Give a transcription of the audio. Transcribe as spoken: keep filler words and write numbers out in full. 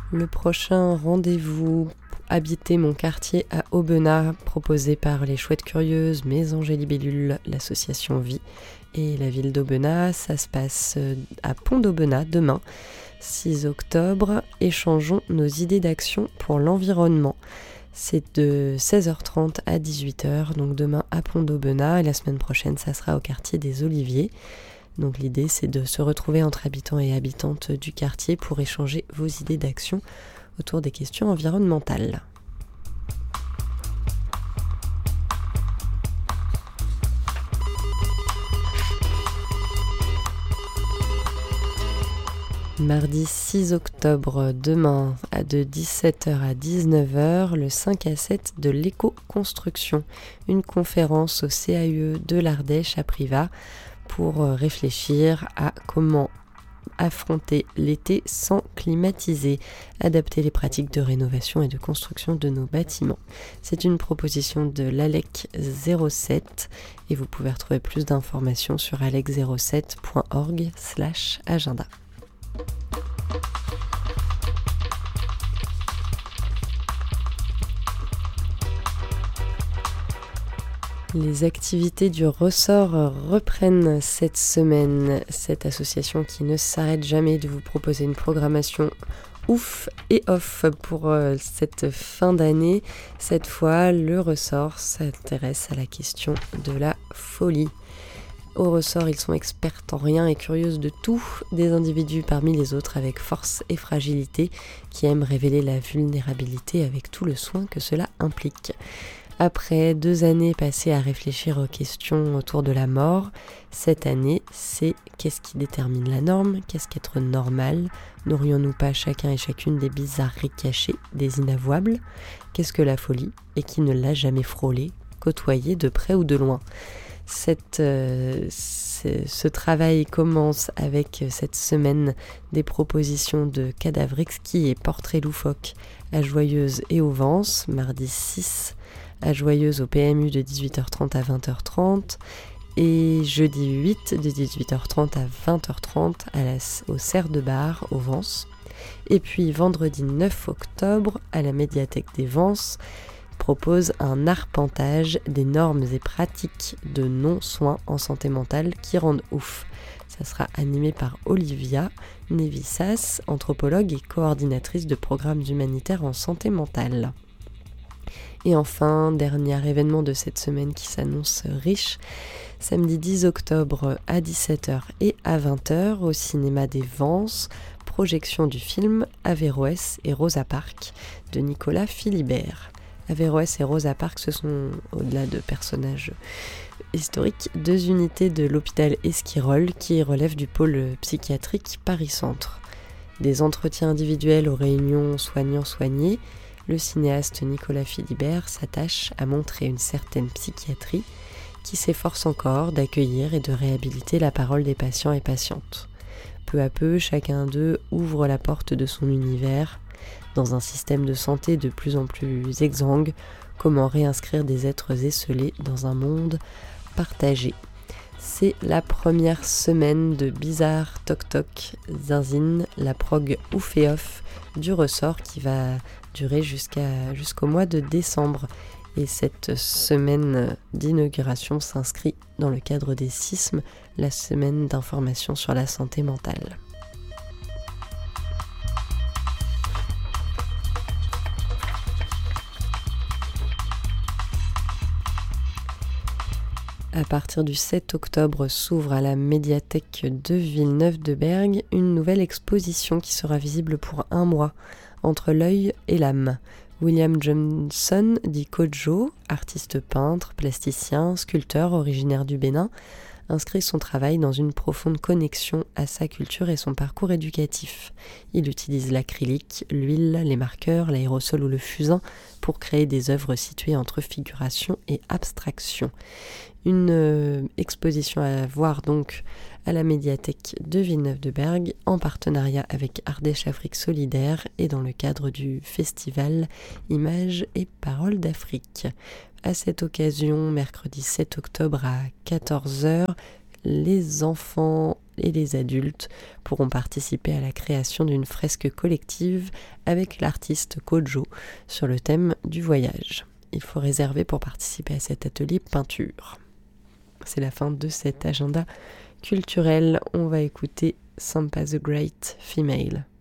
Le prochain rendez-vous Habiter mon quartier à Aubenas, proposé par les Chouettes Curieuses, Mésange et Libellule, l'association Vie et la ville d'Aubenas. Ça se passe à Pont d'Aubenas demain, six octobre. Échangeons nos idées d'action pour l'environnement. C'est de seize heures trente à dix-huit heures, donc demain à Pont d'Aubenas, et la semaine prochaine, ça sera au quartier des Oliviers. Donc l'idée, c'est de se retrouver entre habitants et habitantes du quartier pour échanger vos idées d'action autour des questions environnementales. Mardi six octobre, demain, de dix-sept heures à dix-neuf heures, le cinq à sept de l'éco-construction, une conférence au C A U E de l'Ardèche à Privas pour réfléchir à comment affronter l'été sans climatiser, adapter les pratiques de rénovation et de construction de nos bâtiments. C'est une proposition de l'Alec zéro sept et vous pouvez retrouver plus d'informations sur alec zéro sept point org slash agenda. Les activités du ressort reprennent cette semaine. Cette association qui ne s'arrête jamais de vous proposer une programmation ouf et off pour cette fin d'année. Cette fois, le ressort s'intéresse à la question de la folie. Au ressort, ils sont expertes en rien et curieuses de tout, des individus parmi les autres avec force et fragilité qui aiment révéler la vulnérabilité avec tout le soin que cela implique. Après deux années passées à réfléchir aux questions autour de la mort, cette année, c'est qu'est-ce qui détermine la norme, qu'est-ce qu'être normal, n'aurions-nous pas chacun et chacune des bizarreries cachées, des inavouables, qu'est-ce que la folie, et qui ne l'a jamais frôlée, côtoyée de près ou de loin. Cette, euh, ce travail commence avec cette semaine des propositions de Cadavrix qui est portrait loufoque à Joyeuse et au Vence, mardi six à Joyeuse au P M U de dix-huit heures trente à vingt heures trente et jeudi huit de dix-huit heures trente à vingt heures trente à la, au Cerf de Bar au Vence. Et puis vendredi neuf octobre à la médiathèque des Vences propose un arpentage des normes et pratiques de non-soins en santé mentale qui rendent ouf. Ça sera animé par Olivia Nevissas, anthropologue et coordinatrice de programmes humanitaires en santé mentale. Et enfin, dernier événement de cette semaine qui s'annonce riche, samedi dix octobre à dix-sept heures et à vingt heures au cinéma des Vences, projection du film Averroès et Rosa Parks de Nicolas Philibert. Averroès et Rosa Parks, ce sont, au-delà de personnages historiques, deux unités de l'hôpital Esquirol qui relèvent du pôle psychiatrique Paris-Centre. Des entretiens individuels aux réunions soignants-soignés, le cinéaste Nicolas Philibert s'attache à montrer une certaine psychiatrie qui s'efforce encore d'accueillir et de réhabiliter la parole des patients et patientes. Peu à peu, chacun d'eux ouvre la porte de son univers. Dans un système de santé de plus en plus exsangue, comment réinscrire des êtres esseulés dans un monde partagé. C'est la première semaine de Bizarre Toc Toc Zinzine, la prog ouf et off du ressort qui va durer jusqu'à, jusqu'au mois de décembre. Et cette semaine d'inauguration s'inscrit dans le cadre des S I S M, la semaine d'information sur la santé mentale. À partir du sept octobre s'ouvre à la médiathèque de Villeneuve-de-Berg une nouvelle exposition qui sera visible pour un mois, Entre l'œil et l'âme. William Johnson, dit Kodjo, artiste peintre, plasticien, sculpteur originaire du Bénin, inscrit son travail dans une profonde connexion à sa culture et son parcours éducatif. Il utilise l'acrylique, l'huile, les marqueurs, l'aérosol ou le fusain pour créer des œuvres situées entre figuration et abstraction. Une euh, exposition à voir donc à la médiathèque de Villeneuve-de-Berg en partenariat avec Ardèche Afrique Solidaire et dans le cadre du festival Images et Paroles d'Afrique. À cette occasion, mercredi sept octobre à quatorze heures, les enfants et les adultes pourront participer à la création d'une fresque collective avec l'artiste Kojo sur le thème du voyage. Il faut réserver pour participer à cet atelier peinture. C'est la fin de cet agenda culturel. On va écouter Sampa the Great Female.